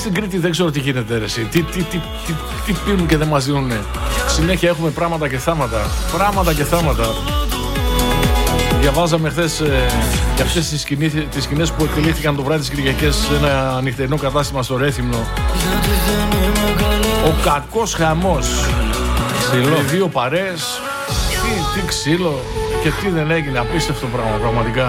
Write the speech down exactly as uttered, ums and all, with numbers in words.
στην Κρήτη δεν ξέρω τι γίνεται, ρε, εσύ. Τι, τι, τι, τι, τι πίνουν και δεν μας δίνουνε. Συνέχεια έχουμε πράγματα και θάματα. Πράγματα και θάματα. Διαβάζαμε χθες ε, για αυτές τις, σκηνή, τις σκηνές που εκτελήθηκαν το βράδυ της Κυριακής σε ένα νυχτερινό κατάστημα στο Ρέθυμνο. Ο κακός χαμός. Ξύλο. Δύο παρέες. Τι, τι ξύλο και τι δεν έγινε. Απίστευτο πράγμα, πραγματικά.